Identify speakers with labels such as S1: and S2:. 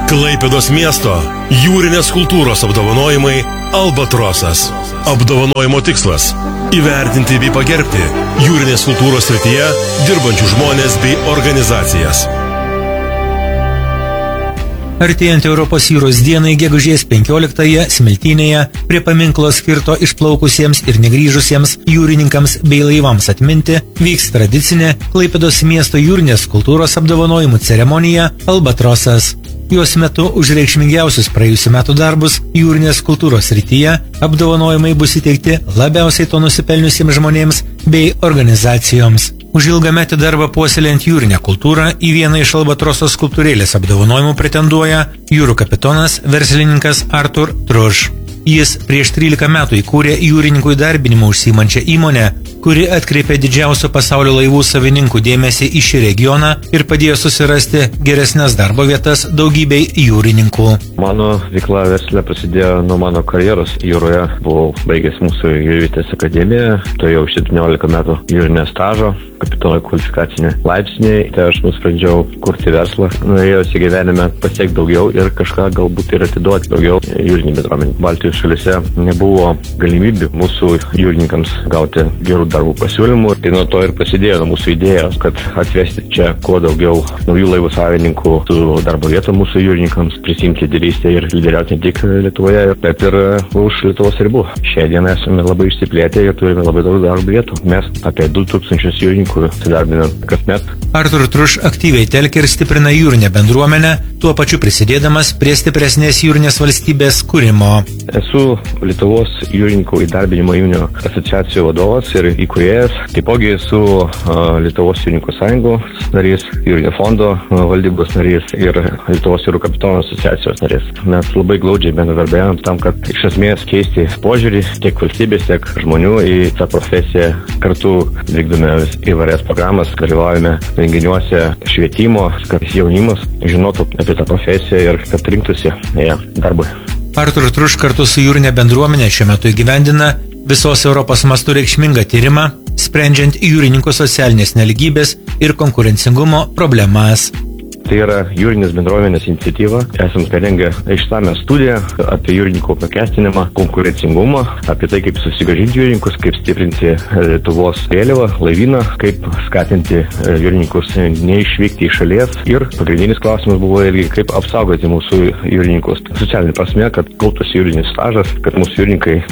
S1: Klaipėdos miesto jūrinės kultūros apdovanojimai Albatrosas. Apdovanojimo tikslas – įvertinti bei pagerbti jūrinės kultūros srityje dirbančių žmonės bei organizacijas.
S2: Artėjant Europos jūros dienai gegužės 15-ąją Smiltynėje prie paminklo skirto išplaukusiems ir negrįžusiems jūrininkams bei laivams atminti vyks tradicinė Klaipėdos miesto jūrinės kultūros apdovanojimų ceremonija Albatrosas. Jos metu už reikšmingiausius praėjusių metų darbus jūrinės kultūros srityje apdovanojimai bus įteikti labiausiai to nusipelniusiems žmonėms bei organizacijoms. Už ilgametį darbą puoselėjant jūrinę kultūrą į vieną iš Albatroso skulptūrėlės apdovanojimų pretenduoja jūrų kapitonas, verslininkas Artur Truš. Jis prieš 13 metų įkūrė jūrininkų įdarbinimą užsiimančią įmonę, kuri atkreipė didžiausio pasaulio laivų savininkų dėmesį į šį regioną ir padėjo susirasti geresnes darbo vietas daugybei jūrininkų.
S3: Mano veikla versle prasidėjo nuo mano karjeros jūroje. Buvau baigęs mūsų jūrvietės akademiją, turėjau 17 metų jūrinio stažo, kapitono kvalifikacinį laipsnį. Tai aš nusprendžiau kurti verslą. Norėjausi gyvenime pasiekti daugiau ir kažką galbūt ir atiduoti daugiau jūrinį bendruomenį. Baltijos šalyse nebuvo galimybių mūsų jūrininkams gauti gerų darbų pasiūlymų. Tai nuo to ir prasidėjo mūsų idėjos, kad atvesti čia kuo daugiau naujų laivų savininkų su darbo vietom mūsų jūrininkams, prisimti lyderystę ir lyderiauti ne tik Lietuvoje, bet ir už Lietuvos ribų. Šią dieną esame labai išsiplėtę ir turime labai daug darbo vietų. Mes apie 2000 jūrininkų įdarbinam kasmet.
S2: Artur Truš aktyviai telkia ir stiprina jūrinę bendruomenę, tuo pačiu prisidėdamas prie stipresnės jūrinės valstybės kūrimo.
S3: Esu Lietuvos jūrininkų įdarbinimo įmonių asociacijų vadovas ir įkūrėjas. Taipogi esu Lietuvos jūrininkų sąjungos narys, jūrinio fondo valdybos narys ir Lietuvos jūrų kapitonų asociacijos narys. Mes labai glaudžiai bendradarbiavame tam, kad iš esmės keisti požiūrį tiek valstybės, tiek žmonių į tą profesiją. Kartu vykdome įvairias programas, dalyvaujame renginiuose švietimo, kad jaunimas žinotų apie tą profesiją ir kad rinktųsi darbui.
S2: Artur Truš kartu su jūrinė bendruomenė šiuo metu įgyvendina visos Europos mastu reikšmingą tyrimą, sprendžiant jūrininkų socialinės neligybės ir konkurencingumo problemas.
S3: Tai yra jūrinės bendruomenės iniciatyva. Esam parengę išsamią studiją apie jūrininkų apmokestinimą, konkurencingumą, apie tai, kaip susigrąžinti jūrininkus, kaip stiprinti Lietuvos vėliavą, laivyną, kaip skatinti jūrininkus neišvykti iš šalies. Ir pagrindinis klausimas buvo irgi, kaip apsaugoti mūsų jūrininkus socialinė prasme, kad kauptųsi jūrinis stažas, kad mūsų jūrininkai